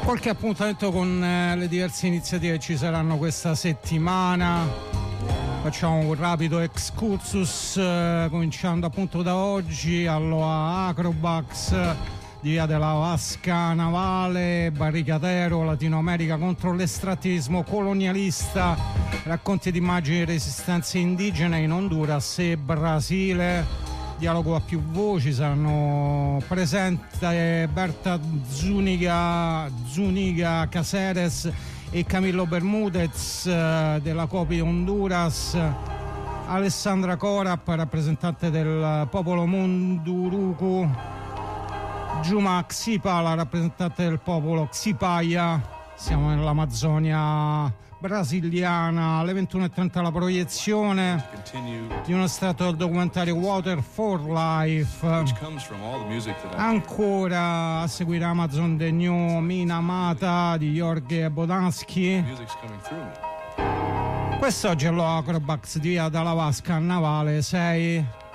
qualche appuntamento con le diverse iniziative che ci saranno questa settimana. Facciamo un rapido excursus cominciando appunto da oggi all'Oa Acrobax di Via della Vasca Navale, Barricadero, Latino America contro l'estrattivismo colonialista, racconti di immagini di resistenze indigene in Honduras e Brasile. Dialogo a più voci, saranno presenti Berta Zuniga Caceres e Camilo Bermudez della Copi Honduras, Alessandra Corap, rappresentante del popolo Munduruku, Juma Xipa, la rappresentante del popolo Xipaya. Siamo nell'Amazzonia brasiliana. Alle 21:30 la proiezione di uno estratto del documentario Water for Life. Ancora a seguire Amazon The New Minamata di Jorge Bodansky. Quest'oggi è l'Acrobax di Via della Vasca Navale 6.